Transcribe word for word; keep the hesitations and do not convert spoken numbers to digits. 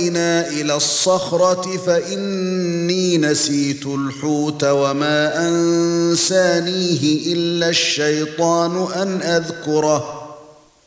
فاوينا الى الصخره فاني نسيت الحوت وما انسانيه الا الشيطان ان اذكره